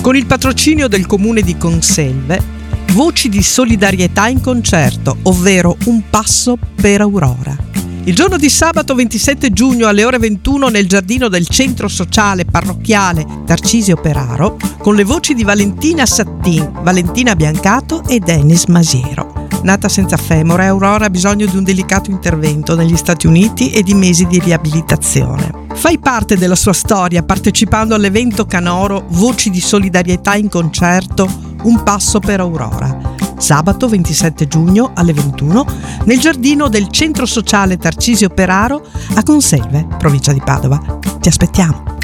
Con il patrocinio del comune di Conselve, Voci di solidarietà in concerto, ovvero Un passo per Aurora. Il giorno di sabato 27 giugno alle ore 21 nel giardino del centro sociale parrocchiale Tarcisio Peraro, con le voci di Valentina Sattin, Valentina Biancato e Dennis Masiero. Nata senza femore, Aurora ha bisogno di un delicato intervento negli Stati Uniti e di mesi di riabilitazione. Fai parte della sua storia partecipando all'evento canoro Voci di solidarietà in concerto Un passo per Aurora. Sabato 27 giugno alle 21 nel giardino del centro sociale Tarcisio Peraro a Conselve, provincia di Padova. Ti aspettiamo!